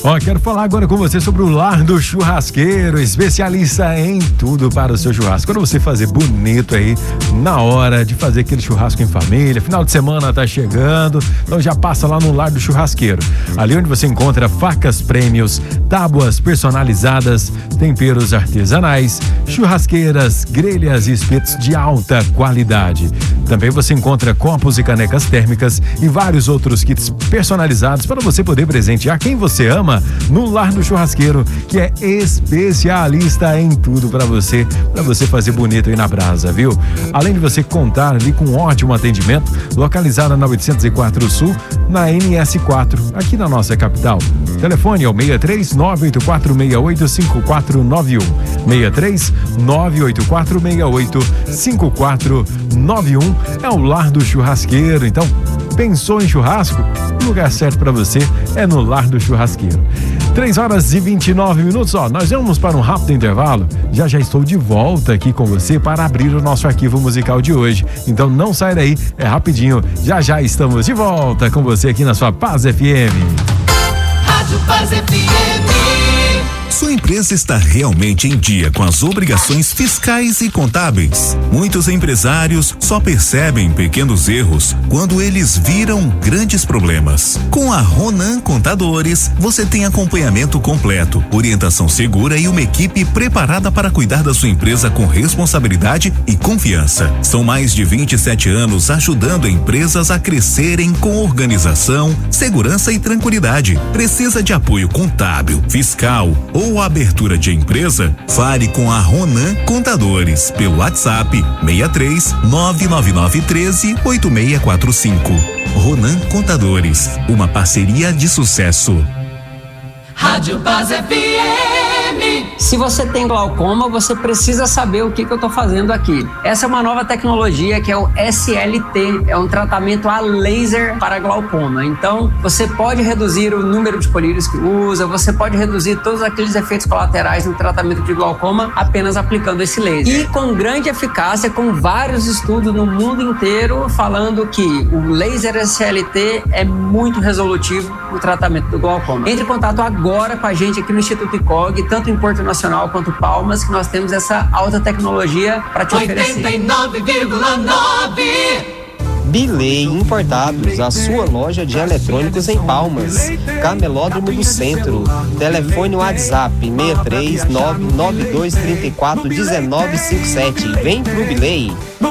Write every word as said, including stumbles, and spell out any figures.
Ó, quero falar agora com você sobre o Lar do Churrasqueiro, especialista em tudo para o seu churrasco. Quando você fazer bonito aí, na hora de fazer aquele churrasco em família, final de semana tá chegando, então já passa lá no Lar do Churrasqueiro. Ali onde você encontra facas prêmios, tábuas personalizadas, temperos artesanais, churrasqueiras, grelhas e espetos de alta qualidade. Também você encontra copos e canecas térmicas e vários outros kits personalizados para você poder presentear quem você ama no Lar do Churrasqueiro, que é especialista em tudo para você, para você fazer bonito aí na brasa, viu? Além de você contar ali com um ótimo atendimento, localizada na oitocentos e quatro Sul, na N S quatro, aqui na nossa capital. Telefone é o seis três nove oito quatro seis oito cinco quatro nove um. seis três nove oito quatro seis oito cinco quatro nove um. É o Lar do Churrasqueiro. Então, pensou em churrasco? O lugar certo para você é no Lar do Churrasqueiro. três horas e vinte e nove minutos, ó, nós vamos para um rápido intervalo. Já já estou de volta aqui com você para abrir o nosso arquivo musical de hoje. Então não sai daí, é rapidinho. Já já estamos de volta com você aqui na sua Paz F M. Rádio Paz F M. Sua empresa está realmente em dia com as obrigações fiscais e contábeis? Muitos empresários só percebem pequenos erros quando eles viram grandes problemas. Com a Ronan Contadores, você tem acompanhamento completo, orientação segura e uma equipe preparada para cuidar da sua empresa com responsabilidade e confiança. São mais de vinte e sete anos ajudando empresas a crescerem com organização, segurança e tranquilidade. Precisa de apoio contábil, fiscal ou abertura de empresa? Fale com a Ronan Contadores pelo WhatsApp seis três nove nove nove um três oito seis quatro cinco. Ronan Contadores, uma parceria de sucesso. Rádio Paz F M. Se você tem glaucoma, você precisa saber o que, que eu estou fazendo aqui. Essa é uma nova tecnologia que é o S L T, é um tratamento a laser para glaucoma. Então, você pode reduzir o número de colírios que usa, você pode reduzir todos aqueles efeitos colaterais no tratamento de glaucoma apenas aplicando esse laser. E com grande eficácia, com vários estudos no mundo inteiro falando que o laser S L T é muito resolutivo no tratamento do glaucoma. Entre em contato agora com a gente aqui no Instituto I C O G, tanto em Porto Nacional quanto Palmas, que nós temos essa alta tecnologia para te oferecer. oitenta e nove vírgula nove. Bilei Importados, a sua loja de eletrônicos em Palmas, Camelódromo do Centro. Telefone WhatsApp seis três nove nove dois três quatro um nove cinco sete. Vem pro Bilei.